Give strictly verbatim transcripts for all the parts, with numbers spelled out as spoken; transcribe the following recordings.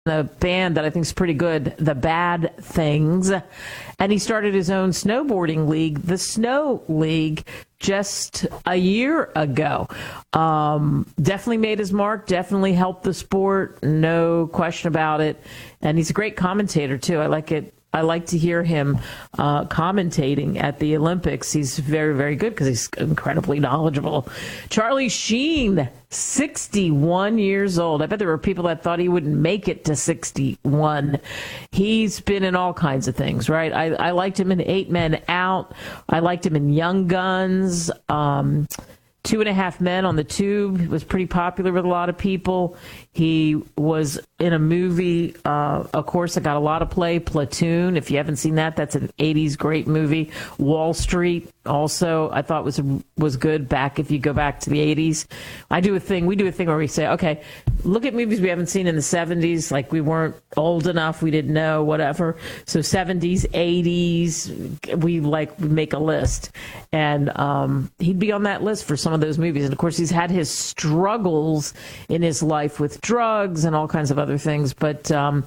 a band that I think is pretty good, The Bad Things. And he started his own snowboarding league, the Snow League, just a year ago. Um, definitely made his mark, definitely helped the sport, no question about it. And he's a great commentator, too. I like it. I like to hear him uh, commentating at the Olympics. He's very, very good because he's incredibly knowledgeable. Charlie Sheen, sixty-one years old. I bet there were people that thought he wouldn't make it to sixty-one. He's been in all kinds of things, right? I, I liked him in Eight Men Out. I liked him in Young Guns. Um, Two and a Half Men on the Tube was pretty popular with a lot of people. He was in a movie, uh, of course, that got a lot of play, Platoon. If you haven't seen that, that's an eighties great movie. Wall Street, also, I thought was was good back if you go back to the eighties. I do a thing, we do a thing where we say, okay, look at movies we haven't seen in the seventies, like we weren't old enough, we didn't know, whatever. So seventies, eighties, we like we make a list. And um, he'd be on that list for some of those movies. And of course, he's had his struggles in his life with drugs and all kinds of other things, but um,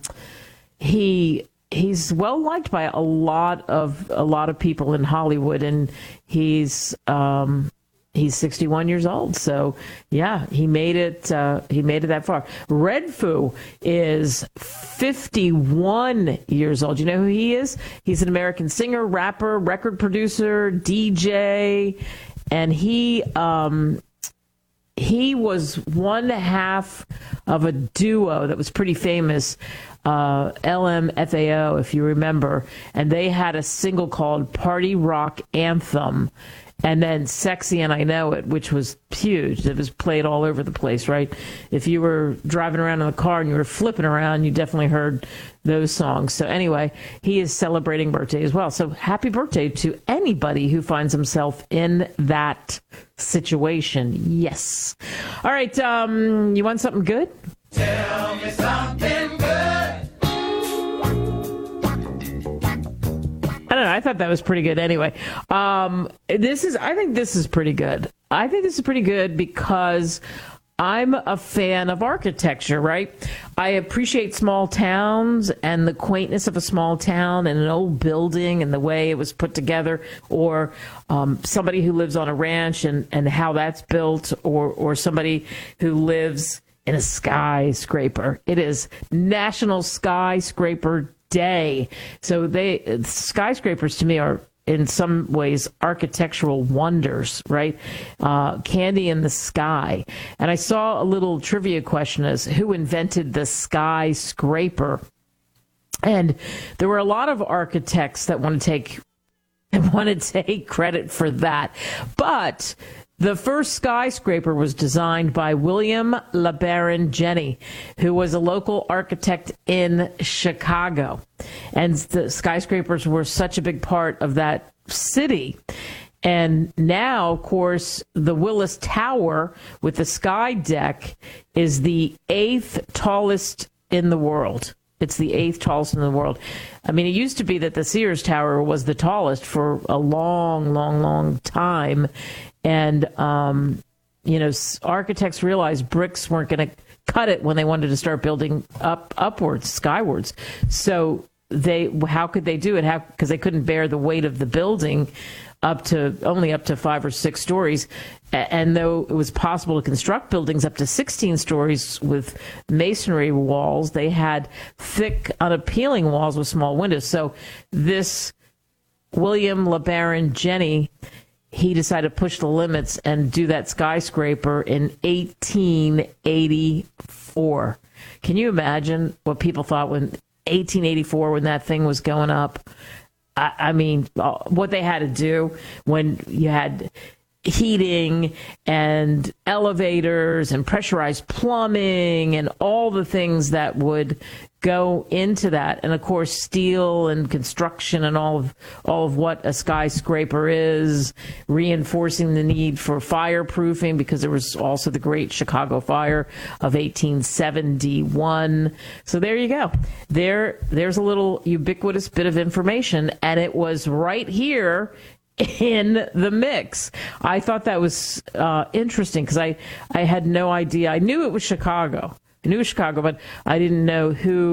he he's well liked by a lot of a lot of people in Hollywood, and he's um, he's sixty-one years old. So yeah, he made it. Uh, he made it that far. Red Foo is fifty-one years old. You know who he is? He's an American singer, rapper, record producer, D J, and he. Um, He was one half of a duo that was pretty famous, uh, L M F A O, if you remember. And they had a single called Party Rock Anthem. And then Sexy and I Know It, which was huge. It was played all over the place, right? If you were driving around in the car and you were flipping around, you definitely heard those songs. So anyway, he is celebrating birthday as well. So happy birthday to anybody who finds himself in that situation. Yes. All right. Um, you want something good? Tell me something good. I don't know. I thought that was pretty good anyway. Um, this is, I think this is pretty good. I think this is pretty good because I'm a fan of architecture, right? I appreciate small towns and the quaintness of a small town and an old building and the way it was put together, or um, somebody who lives on a ranch and, and how that's built, or, or somebody who lives in a skyscraper. It is National Skyscraper Day. So they skyscrapers to me are in some ways architectural wonders, right? Uh, candy in the sky. And I saw a little trivia question as who invented the skyscraper? And there were a lot of architects that want to take want to take credit for that. But the first skyscraper was designed by William LeBaron Jenney, who was a local architect in Chicago. And the skyscrapers were such a big part of that city. And now, of course, the Willis Tower with the sky deck is the eighth tallest in the world. It's the eighth tallest in the world. I mean, it used to be that the Sears Tower was the tallest for a long, long, long time. And, um, you know, architects realized bricks weren't going to cut it when they wanted to start building up upwards, skywards. So they, how could they do it? How, because they couldn't bear the weight of the building up to only up to five or six stories. And though it was possible to construct buildings up to sixteen stories with masonry walls, they had thick, unappealing walls with small windows. So this William LeBaron Jenney, he decided to push the limits and do that skyscraper in eighteen eighty-four. Can you imagine what people thought when eighteen eighty-four, when that thing was going up? I, I mean, what they had to do when you had heating and elevators and pressurized plumbing and all the things that would go into that. And of course, steel and construction and all of all of what a skyscraper is, reinforcing the need for fireproofing, because there was also the Great Chicago Fire of eighteen seventy-one. So there you go. There, there's a little ubiquitous bit of information, and it was right here in the mix. I thought that was uh, interesting because I, I had no idea. I knew it was Chicago. knew Chicago, but I didn't know who